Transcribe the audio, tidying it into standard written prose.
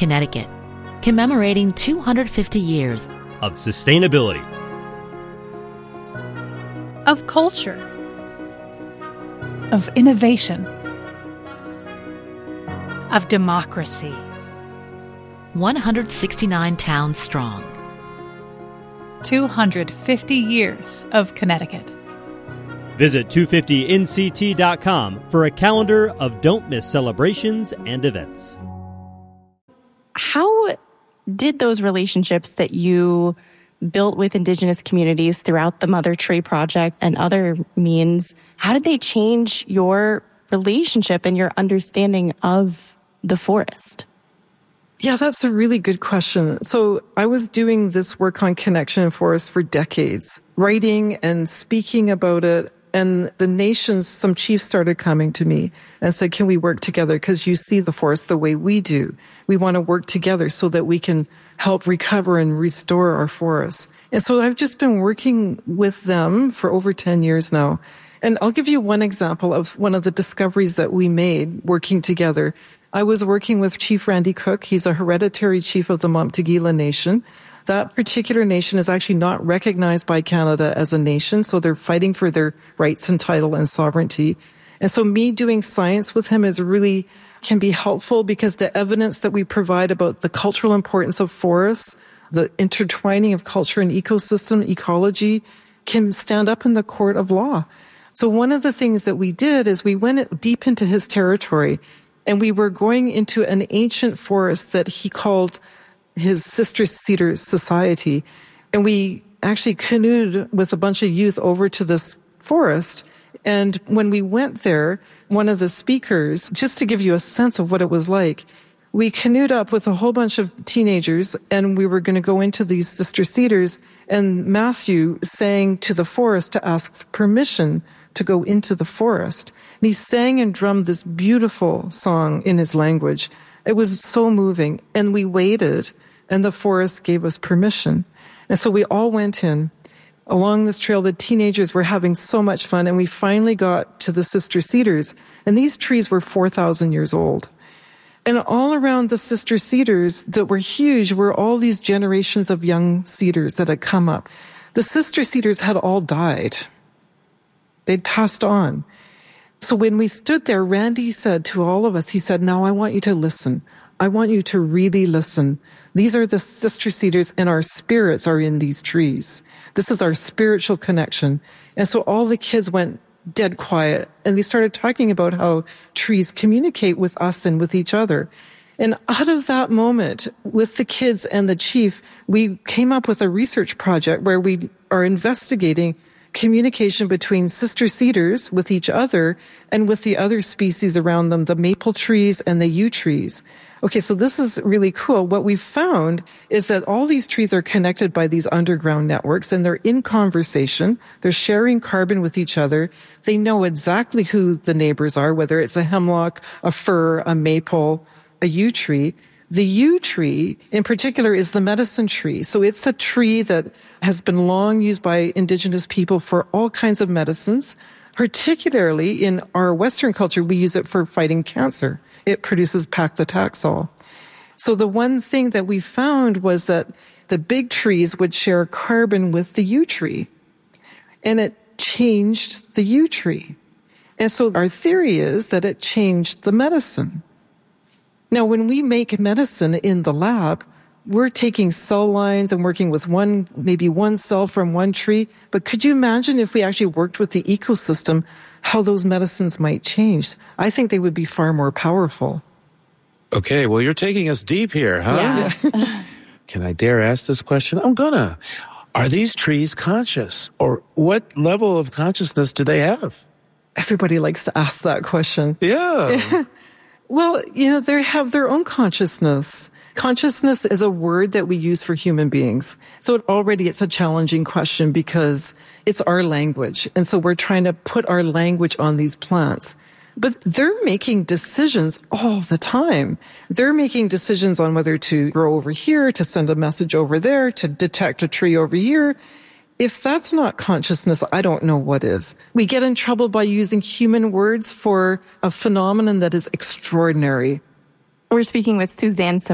Connecticut, commemorating 250 years of sustainability, of culture, of innovation, of democracy. 169 towns strong. 250 years of Connecticut. Visit 250nct.com for a calendar of don't miss celebrations and events. How did those relationships that you built with Indigenous communities throughout the Mother Tree Project and other means, how did they change your relationship and your understanding of the forest? Yeah, that's a really good question. So I was doing this work on connection and forest for decades, writing and speaking about it. And the nations, some chiefs started coming to me and said, can we work together? Because you see the forest the way we do. We want to work together so that we can help recover and restore our forests. And so I've just been working with them for over 10 years now. And I'll give you one example of one of the discoveries that we made working together. I was working with Chief Randy Cook. He's a hereditary chief of the Monteaguila Nation. That particular nation is actually not recognized by Canada as a nation, so they're fighting for their rights and title and sovereignty. And so me doing science with him can be helpful because the evidence that we provide about the cultural importance of forests, the intertwining of culture and ecosystem, ecology, can stand up in the court of law. So one of the things that we did is we went deep into his territory and we were going into an ancient forest that he called his Sister Cedar Society. And we actually canoed with a bunch of youth over to this forest. And when we went there, one of the speakers, just to give you a sense of what it was like, we canoed up with a whole bunch of teenagers and we were going to go into these Sister Cedars. And Matthew sang to the forest to ask permission to go into the forest. And he sang and drummed this beautiful song in his language. It was so moving. And we waited, and the forest gave us permission. And so we all went in. Along this trail, the teenagers were having so much fun, and we finally got to the Sister Cedars. And these trees were 4,000 years old. And all around the Sister Cedars that were huge were all these generations of young cedars that had come up. The Sister Cedars had all died. They'd passed on. So when we stood there, Randy said to all of us, he said, now I want you to listen. I want you to really listen. These are the Sister Cedars and our spirits are in these trees. This is our spiritual connection. And so all the kids went dead quiet and they started talking about how trees communicate with us and with each other. And out of that moment, with the kids and the chief, we came up with a research project where we are investigating communication between sister cedars with each other and with the other species around them, the maple trees and the yew trees. Okay, so this is really cool. What we've found is that all these trees are connected by these underground networks and they're in conversation. They're sharing carbon with each other. They know exactly who the neighbors are, whether it's a hemlock, a fir, a maple, a yew tree. The yew tree, in particular, is the medicine tree. So it's a tree that has been long used by Indigenous people for all kinds of medicines. Particularly in our Western culture, we use it for fighting cancer. It produces paclitaxel. So the one thing that we found was that the big trees would share carbon with the yew tree. And it changed the yew tree. And so our theory is that it changed the medicine. Now, when we make medicine in the lab, we're taking cell lines and working with maybe one cell from one tree. But could you imagine if we actually worked with the ecosystem, how those medicines might change? I think they would be far more powerful. Okay, well, you're taking us deep here, huh? Yeah. Can I dare ask this question? I'm gonna. Are these trees conscious? Or what level of consciousness do they have? Everybody likes to ask that question. Yeah. Well, they have their own consciousness. Consciousness is a word that we use for human beings. So it's a challenging question because it's our language. And so we're trying to put our language on these plants. But they're making decisions all the time. They're making decisions on whether to grow over here, to send a message over there, to detect a tree over here. If that's not consciousness, I don't know what is. We get in trouble by using human words for a phenomenon that is extraordinary. We're speaking with Suzanne